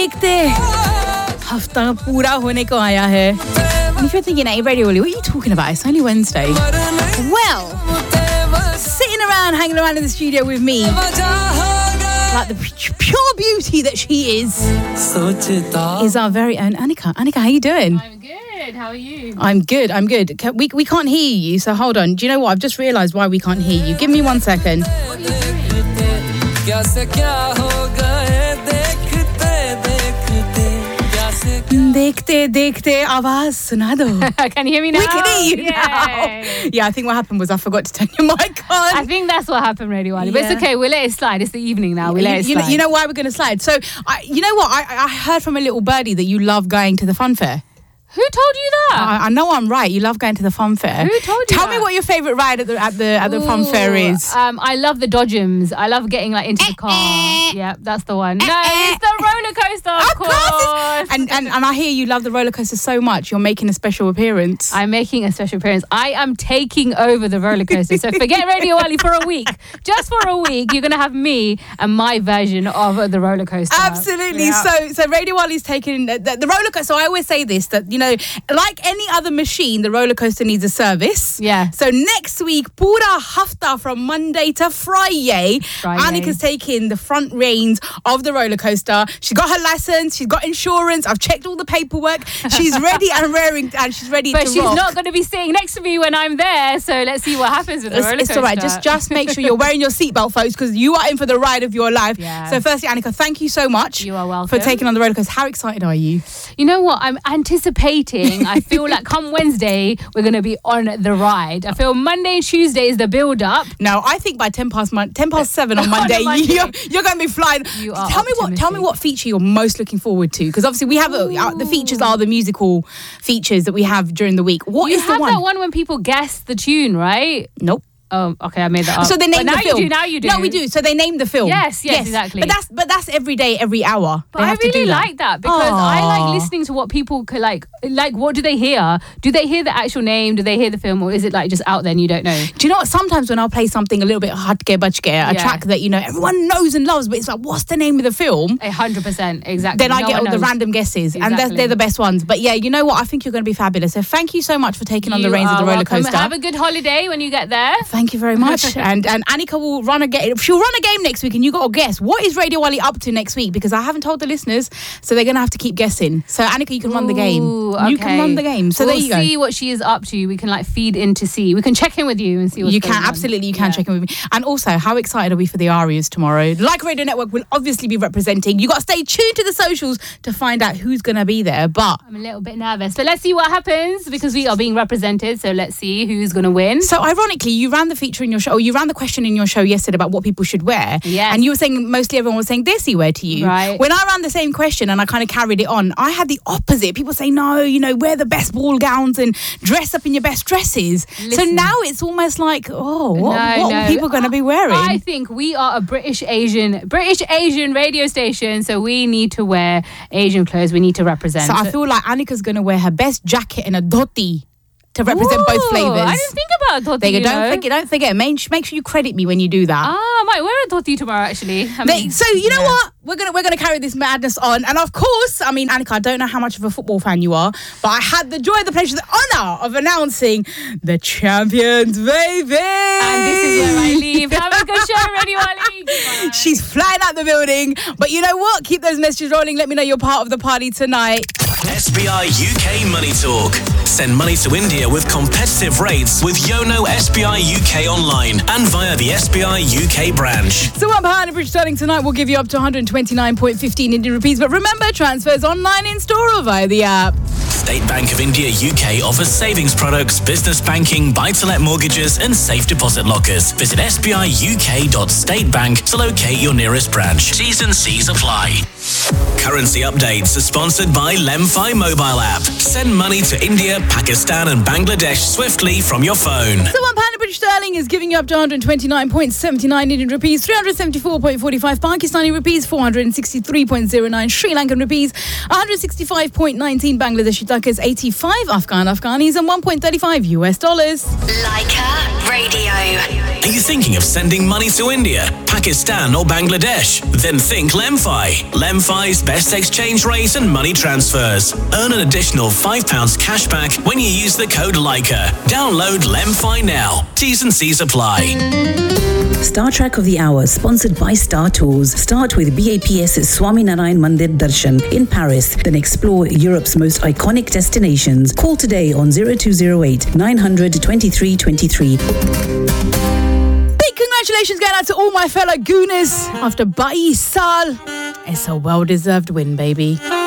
देखते हफ्ता पूरा होने को आया है. And if you're thinking, hey, Radio Wally, what are you talking about? It's only Wednesday. Well, sitting around, hanging around in the studio with me, like the pure beauty that she is our very own Annika. Annika, how you doing? I'm good. How are you? I'm good. We can't hear you, so hold on. Do you know what? I've just realised why we can't hear you. Give me 1 second. देखते देखते आवाज सुना दो. Can you hear me now? We can hear you now. Yeah, I think what happened was I forgot to turn your mic on. I think that's what happened, Radio Wally. But it's okay, we'll let it slide. It's the evening now. We'll let it slide. You know why we're going to slide? So, you know what? I heard from a little birdie that you love going to the fun fair. Who told you that? I know I'm right. You love going to the fun fair. Who told you Tell that? me what your favourite ride at the fun fair is. I love the Dodgems. I love getting like into the car. Yeah, that's the one. No, it's the roller coaster, of course. And I hear you love the roller coaster so much. You're making a special appearance. I'm making a special appearance. I am taking over the roller coaster. So forget Radio Wally for a week. Just for a week, you're going to have me and my version of the roller coaster. Absolutely. Yeah. So Radio Wally's taking the roller coaster. So I always say this, that, you know, like any other machine, the roller coaster needs a service. Yeah. So next week, pura hafta from Monday to Friday, Annika's taking the front reins of the roller coaster. She's got her license. She's got insurance. I've checked all the paperwork. She's ready and raring, and she's ready to rock. But she's not going to be sitting next to me when I'm there. So let's see what happens with the roller coaster. It's all right. Just make sure you're wearing your seatbelt, folks, because you are in for the ride of your life. Yeah. So firstly, Annika, thank you so much. You are welcome. For taking on the roller coaster. How excited are you? You know what? I'm anticipating. I feel like come Wednesday, we're going to be on the ride. I feel Monday and Tuesday is the build-up. No, I think by 10 past 7 on Monday, you're going to be flying. Tell me what feature you're most looking forward to. Because obviously we have the features are the musical features that we have during the week. What is the one? You have that one when people guess the tune, right? Nope. Oh, okay, I made that up. So they name the film. Now you do. No, we do. So they name the film. Yes, exactly. But that's every day, every hour. But I really like that because I like listening to what people could like. What do they hear? Do they hear the actual name? Do they hear the film, or is it like just out there and you don't know? Do you know what? Sometimes when I'll play something a little bit hatke bachke, a track that you know everyone knows and loves, but it's like, what's the name of the film? 100%, exactly. Then I get all the random guesses, and they're the best ones. But yeah, you know what? I think you're going to be fabulous. So thank you so much for taking on the reins of the roller coaster. Have a good holiday when you get there. Thank you very much. And Annika will run a game. She'll run a game next week, and you got to guess what is Radio Wally up to next week, because I haven't told the listeners, so they're going to have to keep guessing. So Annika, you can run the game. Okay. You can run the game. So we'll there you go. See what she is up to. We can like feed in to see. We can check in with you and see what's going on. Absolutely, you can check in with me. And also, how excited are we for the Arias tomorrow? Like Radio Network will obviously be representing. You got to stay tuned to the socials to find out who's going to be there. But I'm a little bit nervous. But let's see what happens, because we are being represented. So let's see who's going to win. So ironically, you ran the feature in your show, or you ran the question in your show yesterday about what people should wear. Yes. And you were saying mostly everyone was saying desi wear to you. Right. When I ran the same question and I kind of carried it on, I had the opposite. People say, no, you know, wear the best ball gowns and dress up in your best dresses. Listen. So now it's almost like, what are people going to be wearing? I think we are a British Asian radio station, so we need to wear Asian clothes. We need to represent. So I feel like Annika's going to wear her best jacket and a dhoti to represent both flavours. I didn't think about dhoti. Don't forget. Make sure you credit me when you do that. I might wear a dhoti tomorrow, actually. So you know what? We're gonna carry this madness on, and of course, I mean, Annika, I don't know how much of a football fan you are, but I had the joy, the pleasure, the honour of announcing the champions, baby. And this is where I leave. Have a good show, Radio Wally. She's flying out the building, but you know what? Keep those messages rolling. Let me know you're part of the party tonight. SBI UK Money Talk. Send money to India with competitive rates with Yono SBI UK online and via the SBI UK branch. So £1 British sterling tonight will give you up to 129.15 Indian rupees. But remember, transfers online, in store or via the app. State Bank of India UK offers savings products, business banking, buy-to-let mortgages and safe deposit lockers. Visit sbiuk.statebank to locate your nearest branch. T's and C's apply. Currency updates are sponsored by Lemfi mobile app. Send money to India, Pakistan and Bangladesh swiftly from your phone. So £1 British sterling is giving you up to 129.79 Indian rupees, 374.45 Pakistani rupees, 463.09 Sri Lankan rupees, 165.19 Bangladeshi takas, 85 Afghanis and $1.35 US. Leica Radio. Are you thinking of sending money to India, Pakistan or Bangladesh? Then think Lemfi. Lemfi's best exchange rate and money transfers. Earn an additional £5 cash back when you use the code LIKA. Download Lemfi now. T's and C's apply. Star Track of the Hour, sponsored by Star Tours. Start with BAPS Swaminarayan Mandir Darshan in Paris, then explore Europe's most iconic destinations. Call today on 0208 900 2323. Big congratulations going out to all my fellow Gooners after 22 saal. It's a well-deserved win, baby.